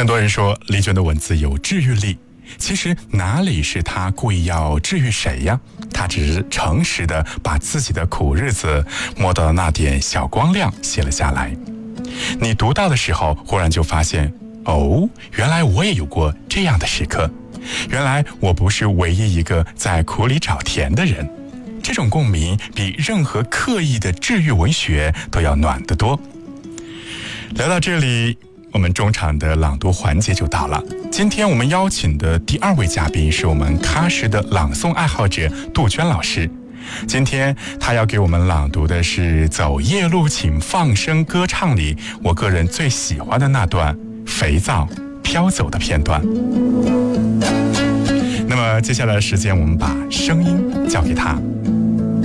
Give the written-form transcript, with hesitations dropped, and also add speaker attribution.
Speaker 1: 很多人说丽娟的文字有治愈力，其实哪里是她故意要治愈谁呀？她只是诚实的把自己的苦日子摸到的那点小光亮写了下来。你读到的时候，忽然就发现，哦，原来我也有过这样的时刻，原来我不是唯一一个在苦里找甜的人。这种共鸣比任何刻意的治愈文学都要暖得多。聊到这里，我们中场的朗读环节就到了。今天我们邀请的第2位嘉宾是我们喀什的朗诵爱好者杜鹃老师。今天他要给我们朗读的是《走夜路请放声歌唱》里我个人最喜欢的那段肥皂飘走的片段。那么接下来的时间，我们把声音交给他。